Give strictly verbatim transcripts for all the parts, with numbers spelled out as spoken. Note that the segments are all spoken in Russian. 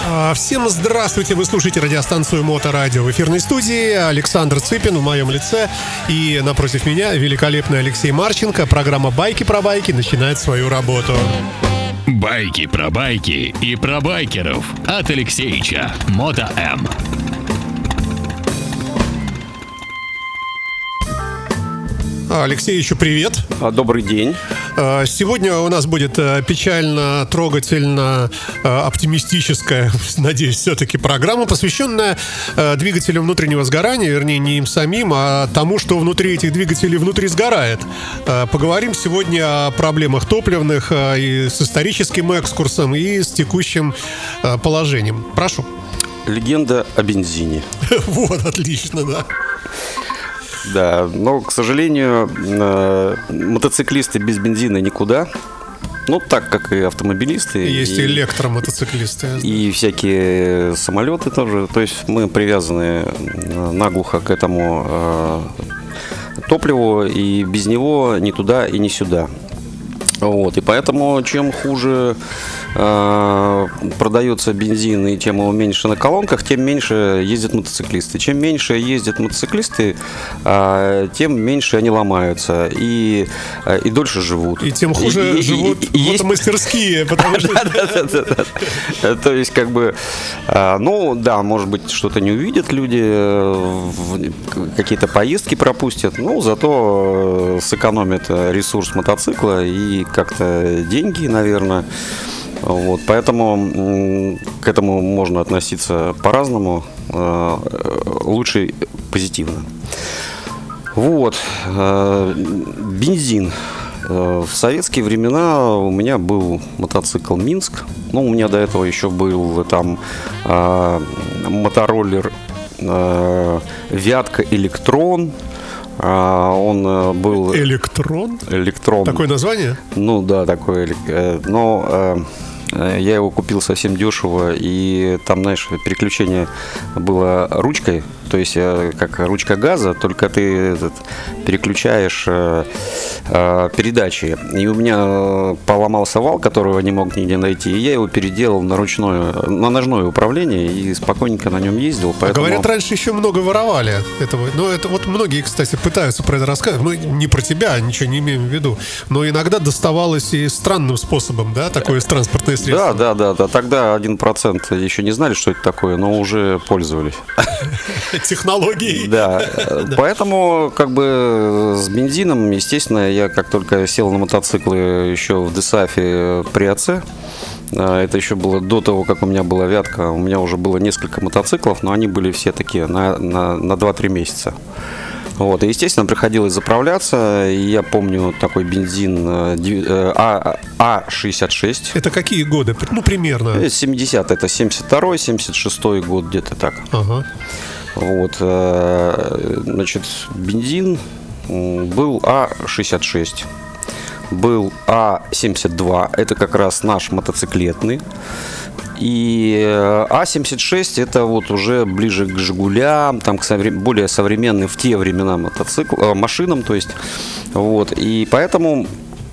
Всем здравствуйте, вы слушаете радиостанцию Моторадио. В эфирной студии Александр Цыпин в моем лице. И напротив меня великолепный Алексей Марченко. Программа «Байки про байки» начинает свою работу. Байки про байки и про байкеров от Алексеича Мото М. Алексеичу привет. Добрый день. Сегодня у нас будет печально, трогательно, оптимистическая, надеюсь, все-таки программа, посвященная двигателям внутреннего сгорания, вернее, не им самим, а тому, что внутри этих двигателей внутри сгорает. Поговорим сегодня о проблемах топливных и с историческим экскурсом, и с текущим положением. Прошу. Легенда о бензине. Вот, отлично, да. Да, но, к сожалению, мотоциклисты без бензина никуда. Ну, так, как и автомобилисты. Есть и электромотоциклисты. И всякие самолеты тоже. То есть мы привязаны наглухо к этому э, топливу, и без него ни туда и ни сюда. Вот, и поэтому чем хуже э, продается бензин и чем его меньше на колонках, тем меньше ездят мотоциклисты. Чем меньше ездят мотоциклисты, э, тем меньше они ломаются и, э, и дольше живут. И тем хуже и, живут и, и, мотомастерские, потому что... То есть, как бы, ну, да, может быть, что-то не увидят люди, какие-то поездки пропустят, но зато сэкономят ресурс мотоцикла и как-то деньги, наверное. Вот, поэтому к этому можно относиться по-разному, лучше позитивно. Вот, бензин. В советские времена у меня был мотоцикл Минск. Ну, у меня до этого еще был там мотороллер Вятка Электрон. А, он был... Электрон? Электрон. Такое название? Ну да, такое. Но я его купил совсем дешево, и там, знаешь, переключение было ручкой, то есть как ручка газа, только ты этот, переключаешь э, э, передачи. И у меня поломался вал, которого не мог нигде найти, и я его переделал на ручное, на ножное управление и спокойненько на нем ездил. Поэтому... А говорят, раньше еще много воровали этого. Но это вот многие, кстати, пытаются про это рассказывать. Мы не про тебя, ничего не имеем в виду. Но иногда доставалось и странным способом, да, такое транспортное средство. Да, да, да, да. Тогда один процент еще не знали, что это такое, но уже пользовались. Технологии. Да. Поэтому, как бы, с бензином, естественно, я как только сел на мотоциклы еще в Десафе при АЦ, это еще было до того, как у меня была Вятка, у меня уже было несколько мотоциклов, но они были все такие на, на, на два-три месяца. Вот, и, естественно, приходилось заправляться. И я помню такой бензин А шестьдесят шесть. Это какие годы? Ну, примерно. семидесятые, это семьдесят второй, семьдесят шестой год, где-то так. Ага. Вот, значит, бензин был А шестьдесят шесть. Был А семьдесят два, это как раз наш мотоциклетный. И А семьдесят шесть это вот уже ближе к Жигулям, там к совре- более современным в те времена мотоцикл, э, машинам, то есть, вот, и поэтому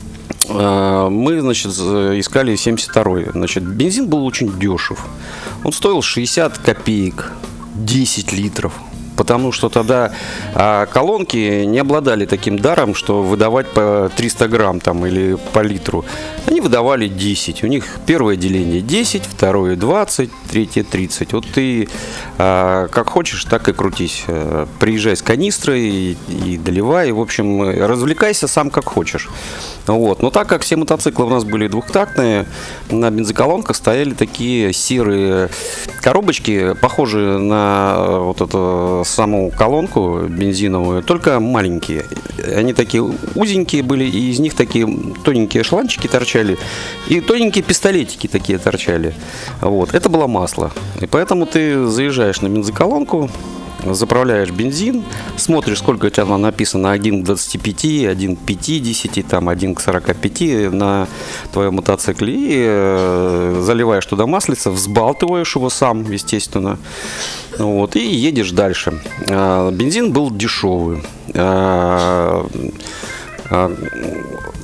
э, мы, значит, искали семьдесят второй. Значит, бензин был очень дешев, он стоил шестьдесят копеек, десять литров. Потому что тогда а, колонки не обладали таким даром, что выдавать по триста грамм там, или по литру. Они выдавали десять. У них первое деление десять, второе двадцать, третье тридцать. Вот ты а, как хочешь, так и крутись. Приезжай с канистрой и, и доливай. В общем, развлекайся сам как хочешь. Вот. Но так как все мотоциклы у нас были двухтактные, на бензоколонках стояли такие серые коробочки, похожие на вот эту саму колонку бензиновую, только маленькие. Они такие узенькие были, и из них такие тоненькие шланчики торчали, и тоненькие пистолетики такие торчали. Вот. Это было масло. И поэтому ты заезжаешь на бензоколонку, заправляешь бензин, смотришь, сколько у тебя там написано, один к двадцати пяти, один к пятидесяти, там, один к сорока пяти на твоем мотоцикле, и э, заливаешь туда маслица, взбалтываешь его сам, естественно, вот, и едешь дальше. Э, бензин был дешевый. Э, э,